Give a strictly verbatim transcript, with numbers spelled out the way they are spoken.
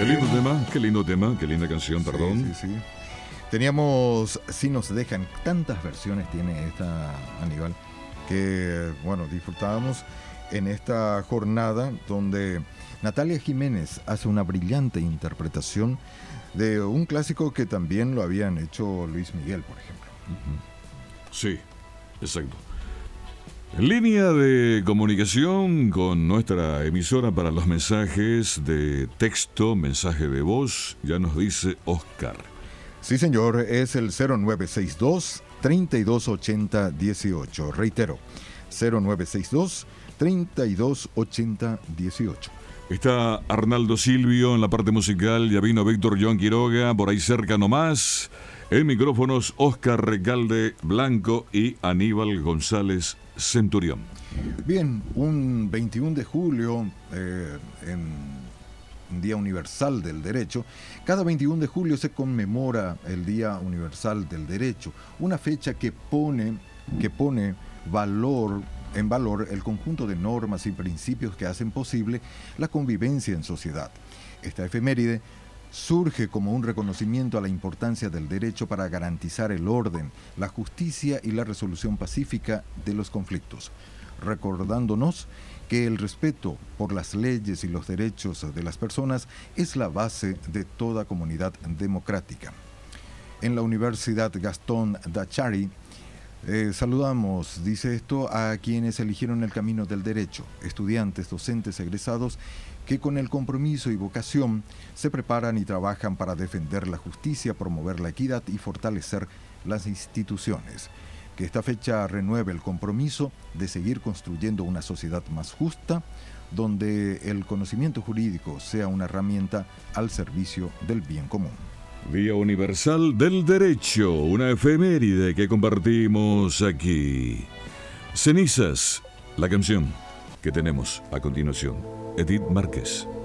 lindo tema, qué lindo tema, qué linda canción, Sí, perdón. sí, sí. Teníamos Si nos dejan, tantas versiones tiene esta, Aníbal, que bueno, disfrutábamos en esta jornada donde Natalia Jiménez hace una brillante interpretación de un clásico que también lo habían hecho Luis Miguel, por ejemplo. Sí, exacto. En línea de comunicación con nuestra emisora para los mensajes de texto, mensaje de voz, ya nos dice Oscar. Sí, señor, es el cero nueve seis dos, treinta y dos ochenta dieciocho. Reitero, cero nueve seis dos, treinta y dos ochenta dieciocho. Está Arnaldo Silvio en la parte musical, ya vino Víctor Joan Quiroga, por ahí cerca nomás. En micrófonos, Oscar Recalde Blanco y Aníbal González Centurión. Bien, un veintiuno de julio, eh, en un Día Universal del Derecho. Cada veintiuno de julio se conmemora el Día Universal del Derecho, una fecha que pone, que pone valor, en valor el conjunto de normas y principios que hacen posible la convivencia en sociedad. Esta efeméride surge como un reconocimiento a la importancia del derecho para garantizar el orden, la justicia y la resolución pacífica de los conflictos, recordándonos que el respeto por las leyes y los derechos de las personas es la base de toda comunidad democrática. En la Universidad Gastón Dachary, eh, saludamos, dice esto, a quienes eligieron el camino del derecho, estudiantes, docentes, egresados, que con el compromiso y vocación se preparan y trabajan para defender la justicia, promover la equidad y fortalecer las instituciones. Que esta fecha renueve el compromiso de seguir construyendo una sociedad más justa, donde el conocimiento jurídico sea una herramienta al servicio del bien común. Día Universal del Derecho, una efeméride que compartimos aquí. Cenizas, la canción que tenemos a continuación. Edith Márquez.